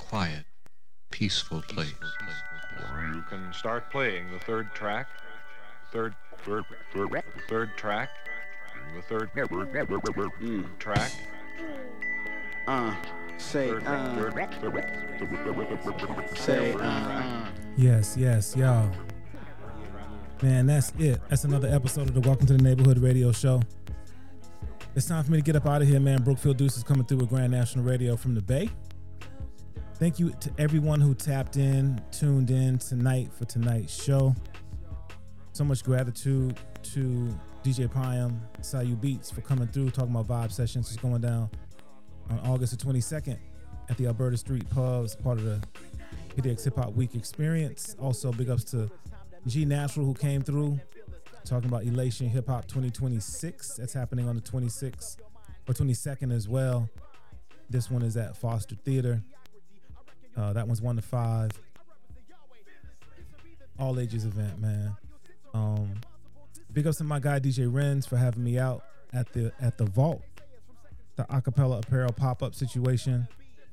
quiet, peaceful place. You can start playing the third track. Third track. The third track. Yes, y'all. Man, that's it. That's another episode of the Welcome to the Neighborhood Radio Show. It's time for me to get up out of here, man. Brookfield Deuce is coming through with Grand National Radio from the Bay. Thank you to everyone who tapped in, tuned in tonight for tonight's show. So much gratitude to DJ Pyam, Sayu Beats for coming through, talking about Vibe Sessions. It's going down on August the 22nd at the Alberta Street Pubs, part of the PDX Hip Hop Week experience. Also, big ups to G Natural who came through, talking about Elation Hip Hop 2026. That's happening on the 26th or 22nd as well. This one is at Foster Theater. That one's 1 to 5. All ages event, man. Big ups to my guy DJ Renz for having me out at the Vault, the acapella apparel pop-up situation.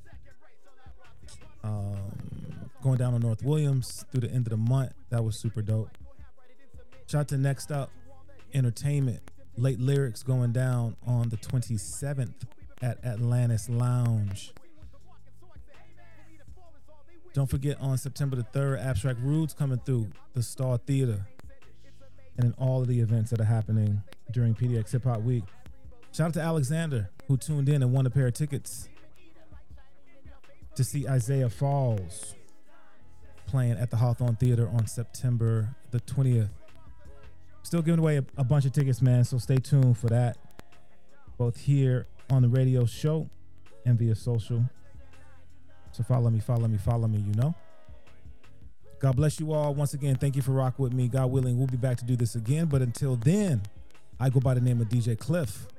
Going down on North Williams through the end of the month. That was super dope. Shout out to Next Up Entertainment. Late Lyrics going down on the 27th at Atlantis Lounge. Don't forget on September the 3rd, Abstract Rudes coming through the Star Theater and in all of the events that are happening during PDX Hip Hop Week. Shout out to Alexander who tuned in and won a pair of tickets to see Isaiah Falls playing at the Hawthorne Theater on September the 20th. Still giving away a bunch of tickets, man, so stay tuned for that, both here on the radio show and via social. So follow me, you know. God bless you all. Once again, thank you for rocking with me. God willing, we'll be back to do this again. But until then, I go by the name of DJ Cliff.